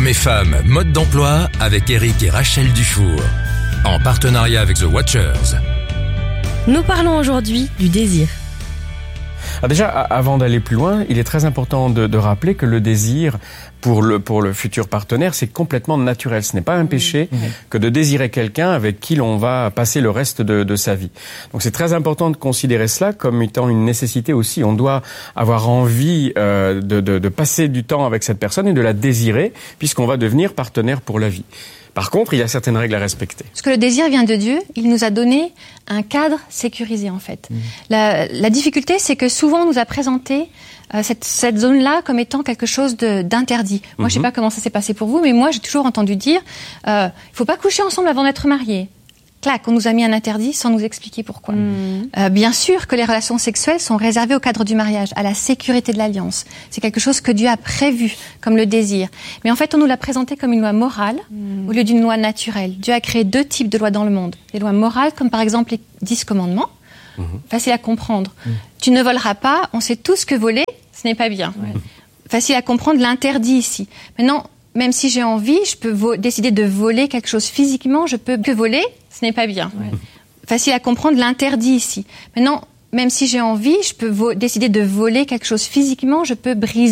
Hommes et femmes, mode d'emploi avec Eric et Rachel Dufour. En partenariat avec The Watchers. Nous parlons aujourd'hui du désir. Déjà, avant d'aller plus loin, il est très important de rappeler que le désir pour le futur partenaire, c'est complètement naturel. Ce n'est pas un péché que de désirer quelqu'un avec qui l'on va passer le reste de sa vie. Donc c'est très important de considérer cela comme étant une nécessité aussi. On doit avoir envie de passer du temps avec cette personne et de la désirer, puisqu'on va devenir partenaire pour la vie. Par contre, il y a certaines règles à respecter. Parce que le désir vient de Dieu, il nous a donné un cadre sécurisé en fait. La difficulté, c'est que souvent on nous a présenté cette zone-là comme étant quelque chose d'interdit. Moi, je sais pas comment ça s'est passé pour vous, mais moi, j'ai toujours entendu dire il faut pas coucher ensemble avant d'être mariés. Clac, on nous a mis un interdit sans nous expliquer pourquoi. Bien sûr que les relations sexuelles sont réservées au cadre du mariage, à la sécurité de l'alliance. C'est quelque chose que Dieu a prévu, comme le désir. Mais en fait, on nous l'a présenté comme une loi morale au lieu d'une loi naturelle. Dieu a créé 2 types de lois dans le monde. Les lois morales, comme par exemple les 10 commandements, facile à comprendre. Tu ne voleras pas, on sait tous que voler, ce n'est pas bien. Facile à comprendre l'interdit ici. Maintenant, même si j'ai envie, je peux décider de voler quelque chose physiquement, je peux que voler, ce n'est pas bien. Facile à comprendre l'interdit ici. Maintenant, même si j'ai envie, je peux décider de voler quelque chose physiquement, je peux briser